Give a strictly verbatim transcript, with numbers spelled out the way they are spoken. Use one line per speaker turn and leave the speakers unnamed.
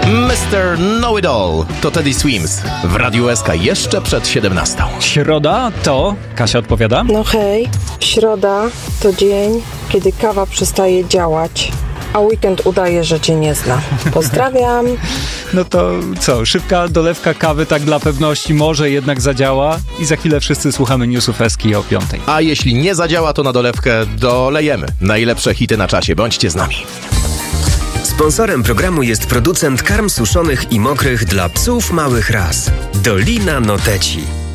mister Know-It-All to Teddy Swims w Radiu S K jeszcze przed siedemnastą.
Środa to... Kasia odpowiada?
No hej, środa to dzień, kiedy kawa przestaje działać, a weekend udaje, że cię nie zna. Pozdrawiam.
No to co, szybka dolewka kawy tak dla pewności może jednak zadziała i za chwilę wszyscy słuchamy newsów Eski o piątej.
A jeśli nie zadziała, to na dolewkę dolejemy. Najlepsze hity na czasie, bądźcie z nami.
Sponsorem programu jest producent karm suszonych i mokrych dla psów małych ras. Dolina Noteci.